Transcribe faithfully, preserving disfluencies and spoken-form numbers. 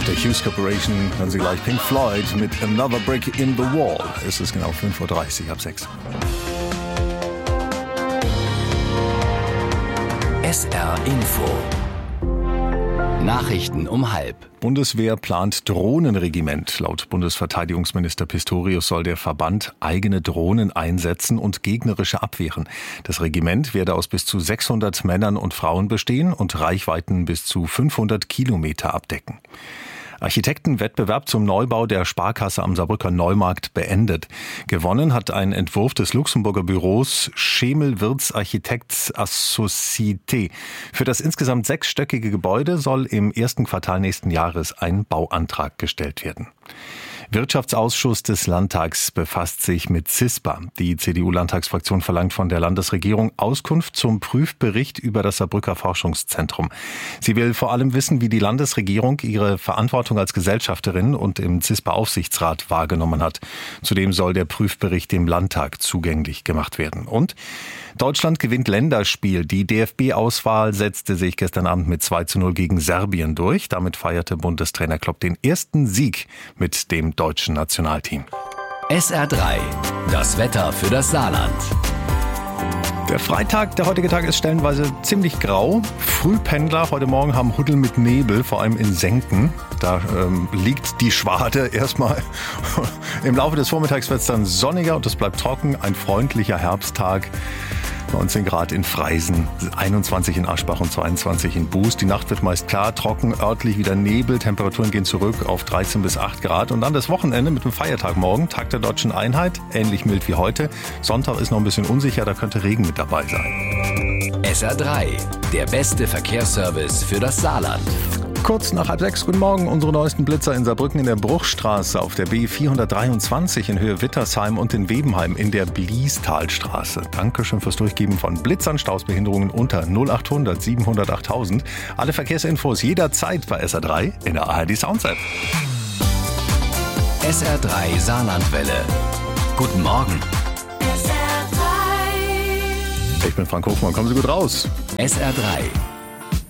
Nach der Hughes Corporation hören Sie gleich Pink Floyd mit Another Brick in the Wall. Es ist genau fünf Uhr dreißig, ab sechs. S R Info. Nachrichten um halb. Bundeswehr plant Drohnenregiment. Laut Bundesverteidigungsminister Pistorius soll der Verband eigene Drohnen einsetzen und gegnerische abwehren. Das Regiment werde aus bis zu sechshundert Männern und Frauen bestehen und Reichweiten bis zu fünfhundert Kilometer abdecken. Architektenwettbewerb zum Neubau der Sparkasse am Saarbrücker Neumarkt beendet. Gewonnen hat ein Entwurf des Luxemburger Büros Schemel-Wirtz Architects Associété. Für das insgesamt sechsstöckige Gebäude soll im ersten Quartal nächsten Jahres ein Bauantrag gestellt werden. Wirtschaftsausschuss des Landtags befasst sich mit CISPA. Die C D U-Landtagsfraktion verlangt von der Landesregierung Auskunft zum Prüfbericht über das Saarbrücker Forschungszentrum. Sie will vor allem wissen, wie die Landesregierung ihre Verantwortung als Gesellschafterin und im CISPA-Aufsichtsrat wahrgenommen hat. Zudem soll der Prüfbericht dem Landtag zugänglich gemacht werden. Und Deutschland gewinnt Länderspiel. Die D F B-Auswahl setzte sich gestern Abend mit zwei zu null gegen Serbien durch. Damit feierte Bundestrainer Klopp den ersten Sieg mit dem deutschen Nationalteam. S R drei. Das Wetter für das Saarland. Der Freitag, der heutige Tag, ist stellenweise ziemlich grau. Frühpendler heute Morgen haben Huddel mit Nebel, vor allem in Senken. Da ähm, liegt die Schwade erstmal. Im Laufe des Vormittags wird es dann sonniger und es bleibt trocken. Ein freundlicher Herbsttag. neunzehn Grad in Freisen, einundzwanzig in Aschbach und zweiundzwanzig in Buß. Die Nacht wird meist klar, trocken, örtlich wieder Nebel. Temperaturen gehen zurück auf dreizehn bis acht Grad. Und dann das Wochenende mit dem Feiertag morgen, Tag der Deutschen Einheit, ähnlich mild wie heute. Sonntag ist noch ein bisschen unsicher, da könnte Regen mit dabei sein. S R drei, der beste Verkehrsservice für das Saarland. Kurz nach halb sechs, guten Morgen, unsere neuesten Blitzer in Saarbrücken in der Bruchstraße, auf der B vierhundertdreiundzwanzig in Höhe Wittersheim und in Webenheim in der Bliestalstraße. Dankeschön fürs Durchgeben von Blitzern, Stausbehinderungen unter null achthundert siebenhundert achttausend. Alle Verkehrsinfos jederzeit bei S R drei in der A R D Sounds App. S R drei Saarlandwelle. Guten Morgen. Ich bin Frank Hofmann, kommen Sie gut raus. S R drei.